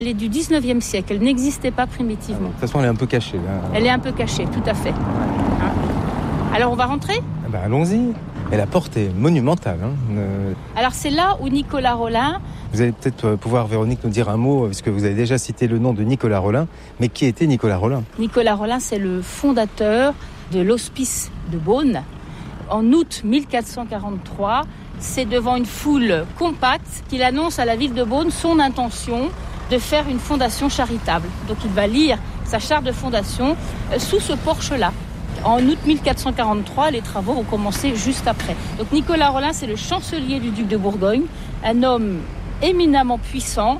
Elle est du 19e siècle, elle n'existait pas primitivement. De toute façon, elle est un peu cachée. Elle est un peu cachée, tout à fait. Alors, on va rentrer ? Allons-y. Et la porte est monumentale. Alors, c'est là où Nicolas Rolin... Vous allez peut-être pouvoir, Véronique, nous dire un mot, puisque vous avez déjà cité le nom de Nicolas Rolin. Mais qui était Nicolas Rolin ? Nicolas Rolin, c'est le fondateur de l'hospice de Beaune. En août 1443, c'est devant une foule compacte qu'il annonce à la ville de Beaune son intention de faire une fondation charitable. Donc il va lire sa charte de fondation sous ce porche-là. En août 1443, les travaux vont commencer juste après. Donc Nicolas Rolin, c'est le chancelier du duc de Bourgogne, un homme éminemment puissant,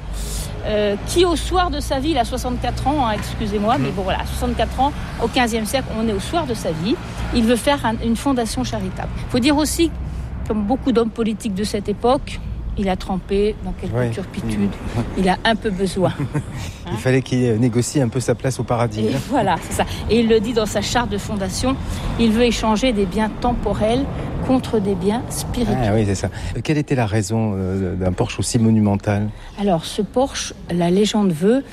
qui au soir de sa vie, il a 64 ans, excusez-moi, mais bon voilà, 64 ans, au XVe siècle, on est au soir de sa vie, il veut faire une fondation charitable. Il faut dire aussi, comme beaucoup d'hommes politiques de cette époque, il a trempé dans quelques turpitudes, il a un peu besoin. Il fallait qu'il négocie un peu sa place au paradis. Et voilà, c'est ça. Et il le dit dans sa charte de fondation, il veut échanger des biens temporels contre des biens spirituels. Ah oui, c'est ça. Quelle était la raison d'un porche aussi monumental ? Alors, ce porche, la légende veut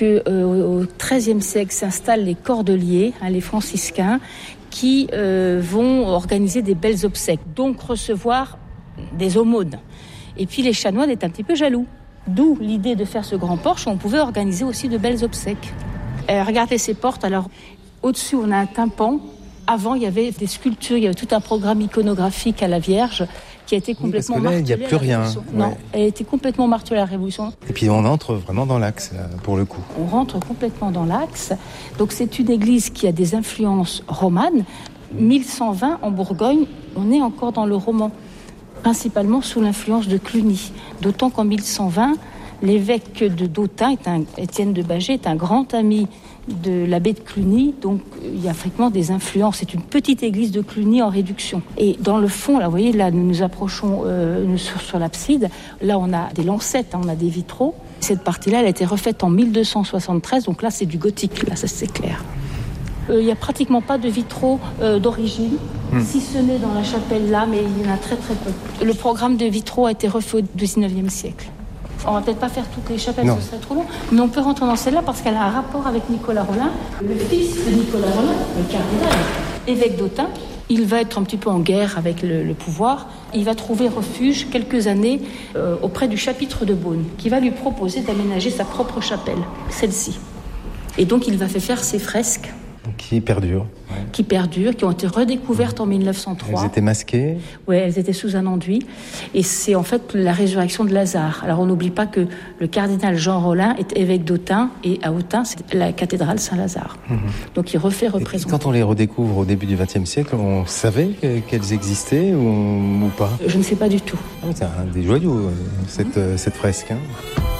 qu'au XIIIe siècle s'installent les cordeliers, les franciscains, qui vont organiser des belles obsèques, donc recevoir des aumônes. Et puis les chanoines étaient un petit peu jaloux. D'où l'idée de faire ce grand porche où on pouvait organiser aussi de belles obsèques. Regardez ces portes. Alors, au-dessus, on a un tympan. Avant, il y avait des sculptures, il y avait tout un programme iconographique à la Vierge qui a été complètement martelé. Il n'y a plus rien. Non, elle a été complètement martelée à la Révolution. Et puis on entre vraiment dans l'axe, là, pour le coup. On rentre complètement dans l'axe. Donc c'est une église qui a des influences romanes. 1120 en Bourgogne, on est encore dans le roman, principalement sous l'influence de Cluny. D'autant qu'en 1120, l'évêque de d'Autun, Étienne de Bâgé, est un grand ami de l'abbé de Cluny, donc il y a fréquemment des influences. C'est une petite église de Cluny en réduction. Et dans le fond, là, vous voyez, là, nous nous approchons sur l'abside. Là, on a des lancettes, on a des vitraux. Cette partie-là, elle a été refaite en 1273, donc là, c'est du gothique, là, ça c'est clair. Il n'y a pratiquement pas de vitraux d'origine, si ce n'est dans la chapelle là, mais il y en a très très peu. Le programme de vitraux a été refait au XIXe siècle. On va peut-être pas faire toutes les chapelles, ce serait trop long, mais on peut rentrer dans celle-là parce qu'elle a un rapport avec Nicolas Rolin. Le fils de Nicolas Rolin, le cardinal, évêque d'Autun, il va être un petit peu en guerre avec le pouvoir. Il va trouver refuge quelques années auprès du chapitre de Beaune, qui va lui proposer d'aménager sa propre chapelle, celle-ci. Et donc il va faire ses fresques. Qui perdurent. Qui perdurent, qui ont été redécouvertes en 1903. Elles étaient masquées ? Oui, elles étaient sous un enduit. Et c'est en fait la résurrection de Lazare. Alors on n'oublie pas que le cardinal Jean Rolin est évêque d'Autun, et à Autun, c'est la cathédrale Saint-Lazare. Donc il refait représenter. Et quand on les redécouvre au début du XXe siècle, on savait qu'elles existaient ou pas ? Je ne sais pas du tout. C'est un des joyaux, cette fresque.